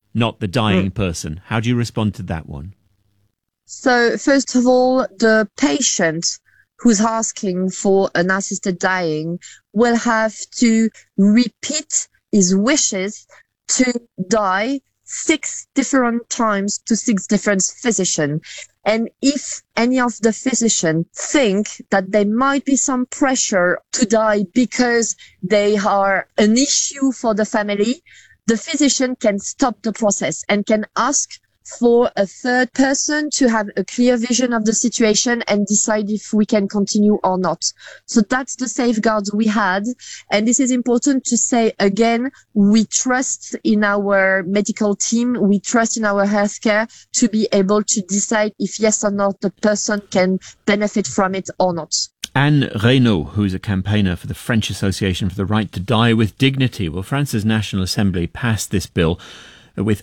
not the dying person. How do you respond to that one? So first of all, the patient who's asking for an assisted dying will have to repeat his wishes to die 6 different times to 6 different physicians. And if any of the physicians think that there might be some pressure to die because they are an issue for the family, the physician can stop the process and can ask for a third person to have a clear vision of the situation and decide if we can continue or not. So that's the safeguards we had. And this is important to say again, we trust in our medical team, we trust in our healthcare to be able to decide if yes or not the person can benefit from it or not. Anne Reynaud, who is a campaigner for the French Association for the Right to Die with Dignity. Well, France's National Assembly passed this bill with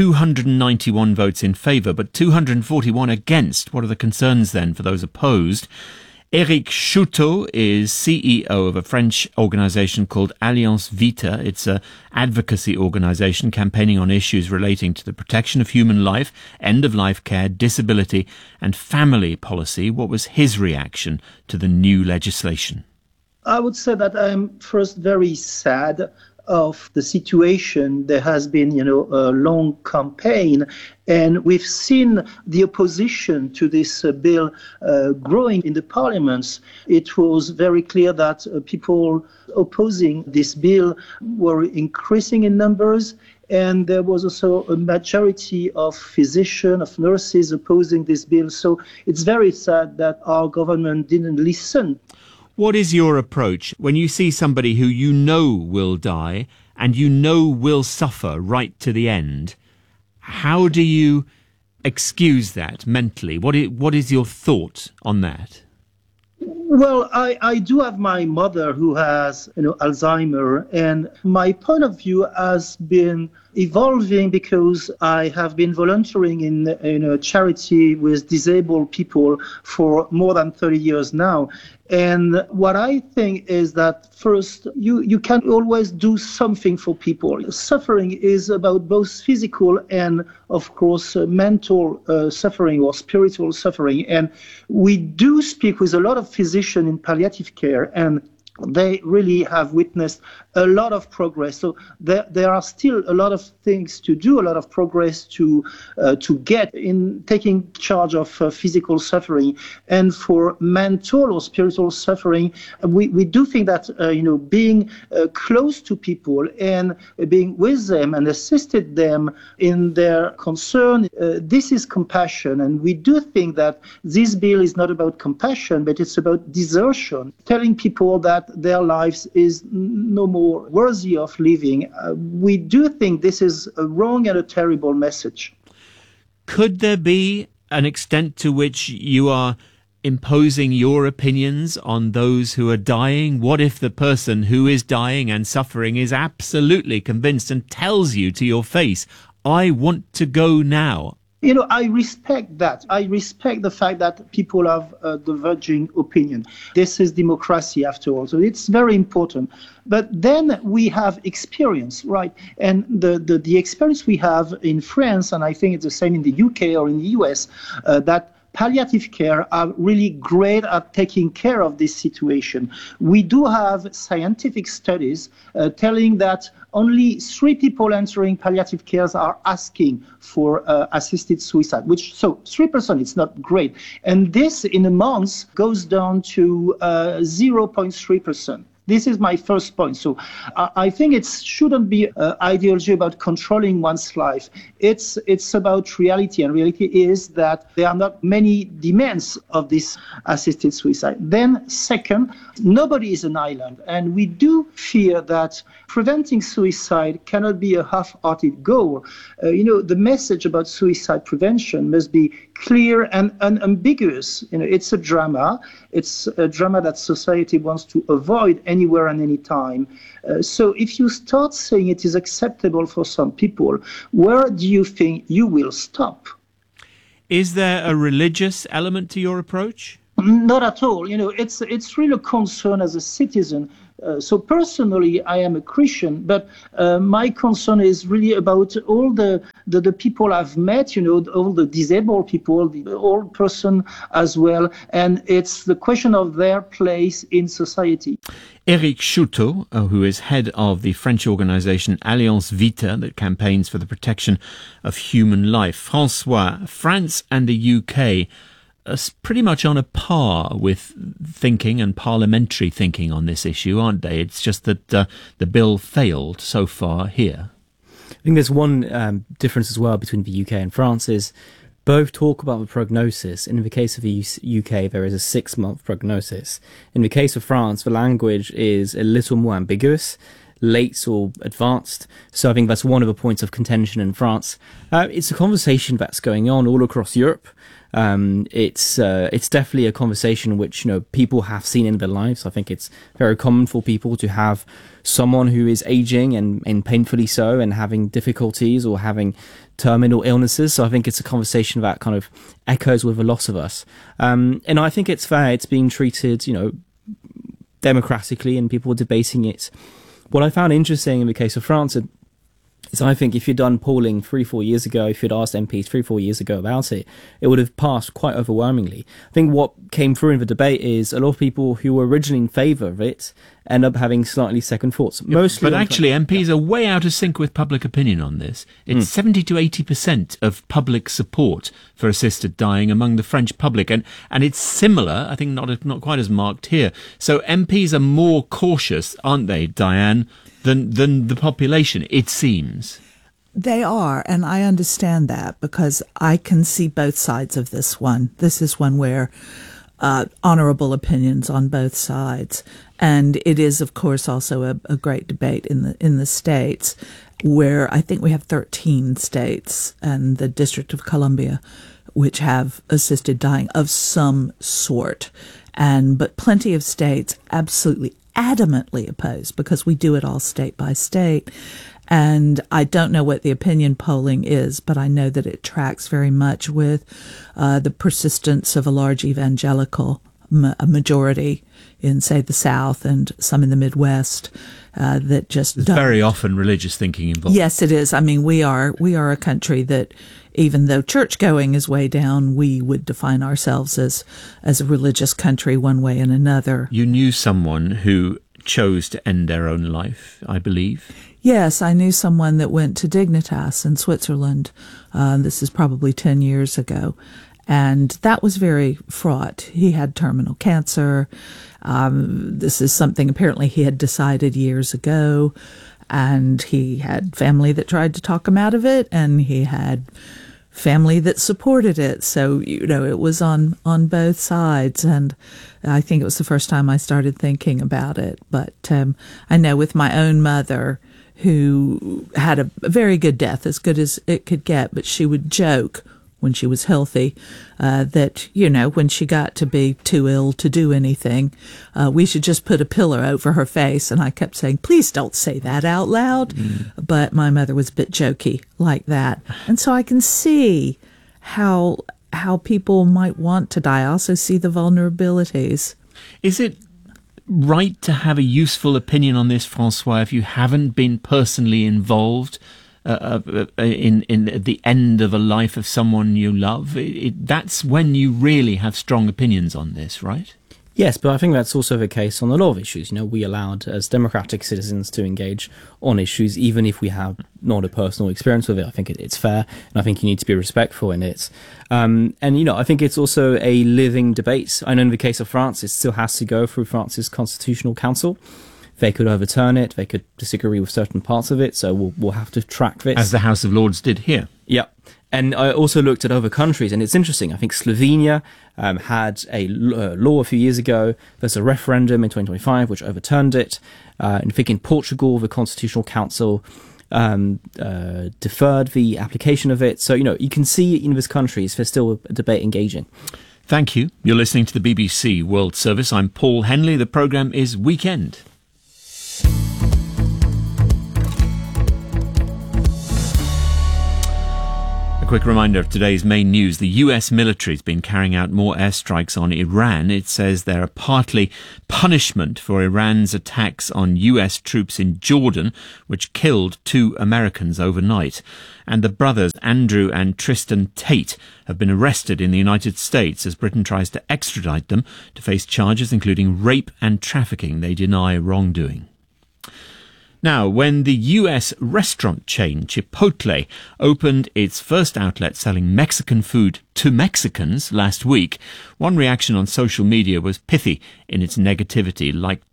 291 votes in favour, but 241 against. What are the concerns then for those opposed? Éric Chouteau is CEO of a French organisation called Alliance Vita. It's an advocacy organisation campaigning on issues relating to the protection of human life, end-of-life care, disability and family policy. What was his reaction to the new legislation? I would say that I'm first very sad of the situation. There has been, a long campaign, and we've seen the opposition to this bill growing in the parliaments. It was very clear that people opposing this bill were increasing in numbers, and there was also a majority of physicians, of nurses opposing this bill. So it's very sad that our government didn't listen. What is your approach when you see somebody who you know will die and you know will suffer right to the end? How do you excuse that mentally? What is your thought on that? Well, I do have my mother who has, Alzheimer, and my point of view has been evolving because I have been volunteering in a charity with disabled people for more than 30 years now. And what I think is that first, you can always do something for people. Suffering is about both physical and, of course, mental suffering or spiritual suffering. And we do speak with a lot of physicians in palliative care, and they really have witnessed a lot of progress. So there are still a lot of things to do, a lot of progress to get in taking charge of physical suffering. And for mental or spiritual suffering, we do think that being close to people and being with them and assisted them in their concern, this is compassion. And we do think that this bill is not about compassion, but it's about desertion, telling people that their lives is no more worthy of living. We do think this is a wrong and a terrible message. Could there be an extent to which you are imposing your opinions on those who are dying? What if the person who is dying and suffering is absolutely convinced and tells you to your face, I want to go now? I respect that. I respect the fact that people have a diverging opinion. This is democracy after all. So it's very important. But then we have experience, right? And the experience we have in France, and I think it's the same in the UK or in the US, that palliative care are really great at taking care of this situation. We do have scientific studies telling that only 3 people entering palliative care are asking for assisted suicide, so 3%, it's not great. And this in a month goes down to 0.3%. This is my first point. So I think it shouldn't be ideology about controlling one's life. It's about reality, and reality is that there are not many demands of this assisted suicide. Then second, nobody is an island, and we do fear that preventing suicide cannot be a half-hearted goal. The message about suicide prevention must be clear and unambiguous. It's a drama. It's a drama that society wants to avoid anywhere and any time. So if you start saying it is acceptable for some people, where do you think you will stop? Is there a religious element to your approach? Not at all. It's really a concern as a citizen. So personally, I am a Christian, but my concern is really about all the people I've met, all the disabled people, the old person as well. And it's the question of their place in society. Éric Chouteau, who is head of the French organisation Alliance Vita that campaigns for the protection of human life. François, France and the UK are pretty much on a par with thinking and parliamentary thinking on this issue, aren't they? It's just that the bill failed so far here. I think there's one difference as well between the UK and France is both talk about the prognosis. In the case of the UK, there is a 6-month prognosis. In the case of France, the language is a little more ambiguous, late or advanced. So I think that's one of the points of contention in France. It's a conversation that's going on all across Europe. It's definitely a conversation which, people have seen in their lives. I think it's very common for people to have someone who is aging and painfully so and having difficulties or having terminal illnesses. So I think it's a conversation that kind of echoes with a lot of us. And I think it's fair. It's being treated, democratically and people are debating it. What I found interesting in the case of France is I think if you'd done polling 3-4 years ago, if you'd asked MPs 3-4 years ago about it, it would have passed quite overwhelmingly. I think what came through in the debate is a lot of people who were originally in favour of it end up having slightly second thoughts. But actually, MPs are way out of sync with public opinion on this. It's 70 to 80% of public support for assisted dying among the French public. And it's similar, I think not quite as marked here. So MPs are more cautious, aren't they, Diane, than the population, it seems. They are, and I understand that because I can see both sides of this one. This is one where honorable opinions on both sides. And it is, of course, also a great debate in the States, where I think we have 13 states and the District of Columbia, which have assisted dying of some sort. But plenty of states absolutely adamantly opposed because we do it all state by state. And I don't know what the opinion polling is, but I know that it tracks very much with the persistence of a large evangelical majority in, say, the South and some in the Midwest that just There's very often religious thinking involved. Yes, it is. I mean, we are a country that, even though church going is way down, we would define ourselves as a religious country one way and another. You knew someone who chose to end their own life, I believe. Yes, I knew someone that went to Dignitas in Switzerland. This is probably 10 years ago. And that was very fraught. He had terminal cancer. This is something apparently he had decided years ago. And he had family that tried to talk him out of it. And he had family that supported it. So, it was on both sides. And I think it was the first time I started thinking about it. But I know with my own mother, who had a very good death, as good as it could get, but she would joke when she was healthy, that, when she got to be too ill to do anything, we should just put a pillow over her face. And I kept saying, please don't say that out loud. But my mother was a bit jokey like that. And so I can see how people might want to die. I also see the vulnerabilities. Is it right to have a useful opinion on this, François, if you haven't been personally involved in the end of a life of someone you love? That's when you really have strong opinions on this, right? Yes, but I think that's also the case on a lot of issues. We allowed as democratic citizens to engage on issues, even if we have not a personal experience with it. I think it's fair, and I think you need to be respectful in it. And I think it's also a living debate. I know in the case of France, it still has to go through France's Constitutional Council. They could overturn it. They could disagree with certain parts of it. So we'll have to track this. As the House of Lords did here. Yeah. And I also looked at other countries, and it's interesting. I think Slovenia had a law a few years ago. There's a referendum in 2025 which overturned it. And I think in Portugal, the Constitutional Council deferred the application of it. So, you can see in these countries there's still a debate engaging. Thank you. You're listening to the BBC World Service. I'm Paul Henley. The programme is Weekend. quick reminder of today's main news. The US military has been carrying out more airstrikes on Iran. It says they're partly punishment for Iran's attacks on US troops in Jordan, which killed 2 Americans overnight. And the brothers Andrew and Tristan Tate have been arrested in the United States as Britain tries to extradite them to face charges including rape and trafficking. They deny wrongdoing. Now, when the US restaurant chain Chipotle opened its first outlet selling Mexican food to Mexicans last week, one reaction on social media was pithy in its negativity, like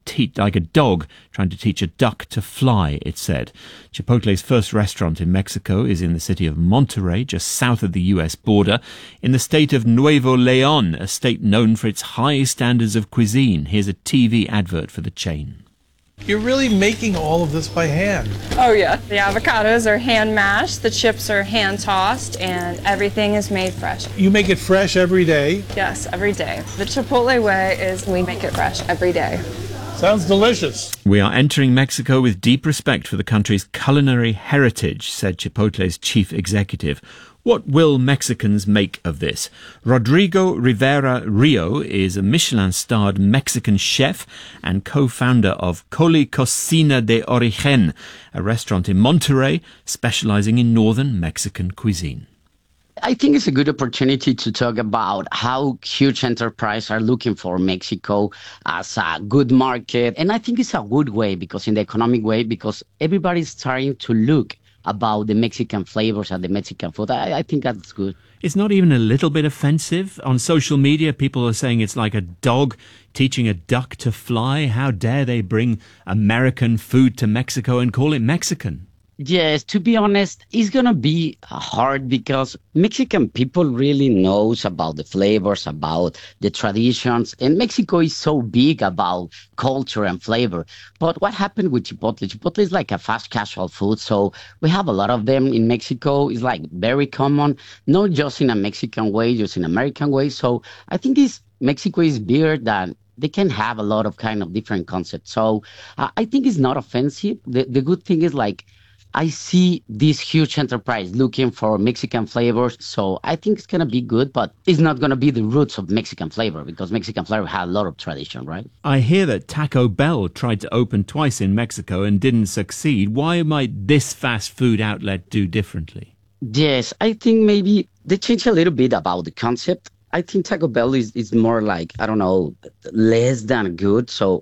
a dog trying to teach a duck to fly, it said. Chipotle's first restaurant in Mexico is in the city of Monterrey, just south of the US border, in the state of Nuevo León, a state known for its high standards of cuisine. Here's a TV advert for the chain. You're really making all of this by hand. Oh yeah, the avocados are hand mashed, the chips are hand tossed, and everything is made fresh. You make it fresh every day? Yes, every day. The Chipotle way is we make it fresh every day. Sounds delicious. We are entering Mexico with deep respect for the country's culinary heritage, said Chipotle's chief executive. What will Mexicans make of this? Rodrigo Rivera Rio is a Michelin-starred Mexican chef and co-founder of Coli Cocina de Origen, a restaurant in Monterrey specializing in northern Mexican cuisine. I think it's a good opportunity to talk about how huge enterprises are looking for Mexico as a good market. And I think it's a good way, because in the economic way, because everybody's starting to look about the Mexican flavors and the Mexican food. I think that's good. It's not even a little bit offensive. On social media, people are saying it's like a dog teaching a duck to fly. How dare they bring American food to Mexico and call it Mexican? Yes, to be honest, it's going to be hard because Mexican people really knows about the flavors, about the traditions, and Mexico is so big about culture and flavor. But what happened with Chipotle? Chipotle is like a fast casual food, so we have a lot of them in Mexico. It's like very common, not just in a Mexican way, just in American way. So I think Mexico is bigger than they can have a lot of kind of different concepts. So I think it's not offensive. The good thing is like, I see this huge enterprise looking for Mexican flavors, so I think it's going to be good, but it's not going to be the roots of Mexican flavor, because Mexican flavor has a lot of tradition, right? I hear that Taco Bell tried to open twice in Mexico and didn't succeed. Why might this fast food outlet do differently? Yes, I think maybe they changed a little bit about the concept. I think Taco Bell is more like, I don't know, less than good, so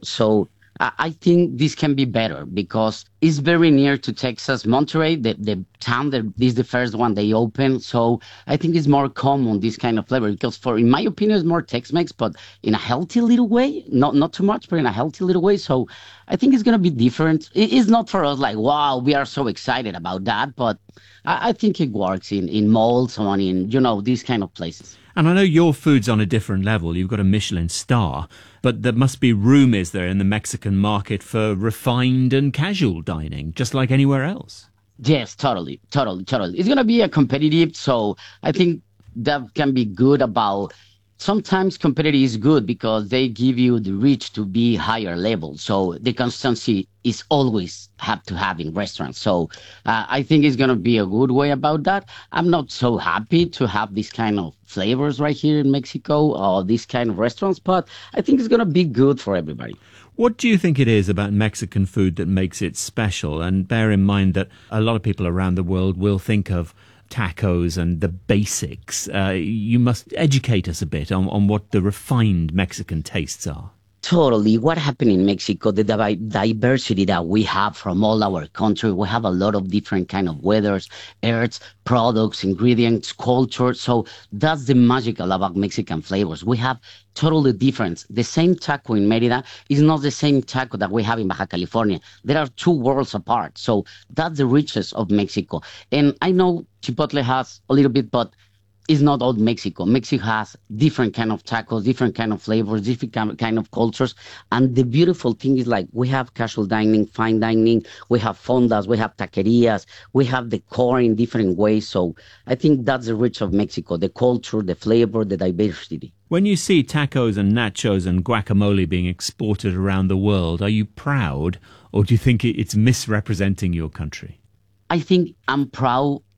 I think this can be better because it's very near to Texas. Monterrey, the town that is the first one they opened. So I think it's more common, this kind of flavor, because in my opinion, it's more Tex-Mex, but in a healthy little way, not too much, but in a healthy little way. So I think it's going to be different. It is not for us like, wow, we are so excited about that, but I think it works in malls or in, these kind of places. And I know your food's on a different level. You've got a Michelin star, but there must be room, is there, in the Mexican market for refined and casual dining, just like anywhere else? Yes, totally. It's going to be a competitive, so I think that can be good about. Sometimes competitive is good because they give you the reach to be higher level. So the consistency is always have to have in restaurants. So I think it's going to be a good way about that. I'm not so happy to have this kind of flavors right here in Mexico or this kind of restaurants, but I think it's going to be good for everybody. What do you think it is about Mexican food that makes it special? And bear in mind that a lot of people around the world will think of tacos and the basics. You must educate us a bit on what the refined Mexican tastes are. Totally. What happened in Mexico, the diversity that we have from all our country, we have a lot of different kind of weathers, earths, products, ingredients, culture. So that's the magical about Mexican flavors. We have totally different. The same taco in Mérida is not the same taco that we have in Baja California. There are two worlds apart. So that's the richness of Mexico. And I know Chipotle has a little bit, but it's not all Mexico. Mexico has different kind of tacos, different kind of flavors, different kind of cultures. And the beautiful thing is like we have casual dining, fine dining, we have fondas, we have taquerias, we have the core in different ways. So I think that's the rich of Mexico, the culture, the flavor, the diversity. When you see tacos and nachos and guacamole being exported around the world, are you proud or do you think it's misrepresenting your country? I think I'm proud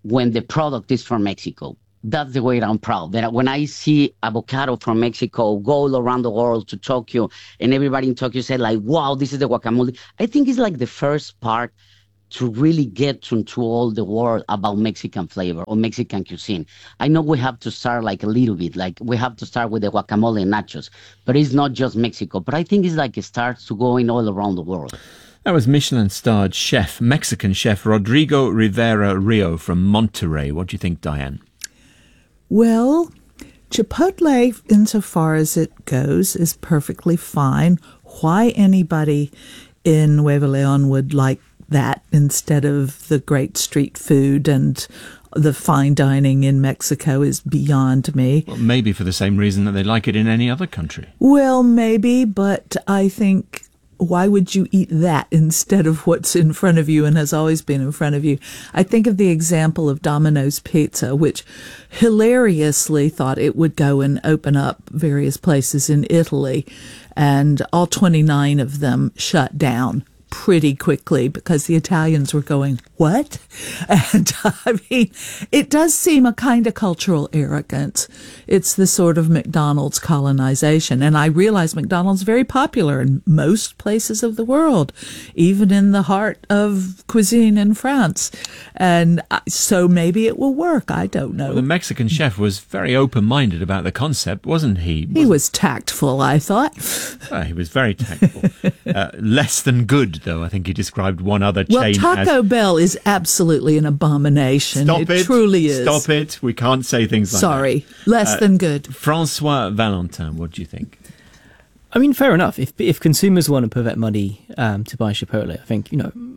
when the product is from Mexico. That's the way I'm proud. That when I see avocado from Mexico go all around the world to Tokyo, and everybody in Tokyo said like, wow, this is the guacamole. I think it's like the first part to really get into all the world about Mexican flavor or Mexican cuisine. I know we have to start like a little bit, like we have to start with the guacamole and nachos, but it's not just Mexico. But I think it's like it starts to going all around the world. That was Michelin-starred chef, Mexican chef Rodrigo Rivera Rio from Monterrey. What do you think, Diane? Well, Chipotle, insofar as it goes, is perfectly fine. Why anybody in Nuevo León would like that instead of the great street food and the fine dining in Mexico is beyond me. Well, maybe for the same reason that they like it in any other country. Well, maybe, but I think, why would you eat that instead of what's in front of you and has always been in front of you? I think of the example of Domino's Pizza, which hilariously thought it would go and open up various places in Italy, and all 29 of them shut down pretty quickly because the Italians were going, what? And I mean, it does seem a kind of cultural arrogance. It's the sort of McDonald's colonization. And I realize McDonald's is very popular in most places of the world, even in the heart of cuisine in France. And so maybe it will work. I don't know. Well, the Mexican chef was very open-minded about the concept, wasn't he? He was tactful, I thought. He was very tactful. Less than good, though. I think he described one other chain as... Well, Taco Bell is absolutely an abomination. Stop it. Truly is. Stop it. We can't say things like that. Sorry. Less than good. Francois Valentin, what do you think? I mean, fair enough. If consumers want to put that money to buy Chipotle, I think,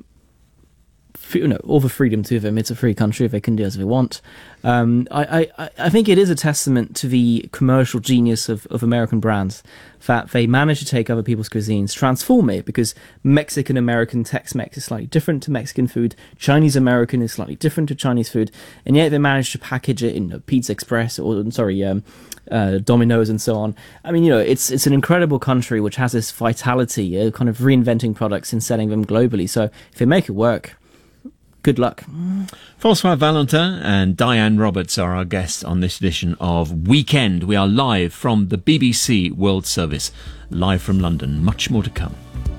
all the freedom to them. It's a free country. They can do as they want. I think it is a testament to the commercial genius of American brands that they manage to take other people's cuisines, transform it, because Mexican-American Tex-Mex is slightly different to Mexican food. Chinese-American is slightly different to Chinese food. And yet they manage to package it in Pizza Express or, Domino's and so on. I mean, it's an incredible country which has this vitality, kind of reinventing products and selling them globally. So if they make it work, good luck. Francois Valentin and Diane Roberts are our guests on this edition of Weekend. We are live from the BBC World Service, live from London. Much more to come.